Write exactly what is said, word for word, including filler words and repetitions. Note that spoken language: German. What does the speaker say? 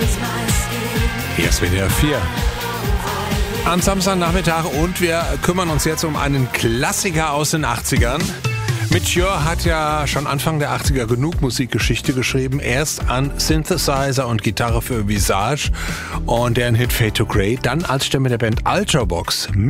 Hier ist W D R vier. Am Samstagnachmittag und wir kümmern uns jetzt um einen Klassiker aus den achtzigern. Mitch Ure hat ja schon Anfang der achtziger genug Musikgeschichte geschrieben. Erst an Synthesizer und Gitarre für Visage und deren Hit Fade to Grey. Dann als Stimme der Band Ultravox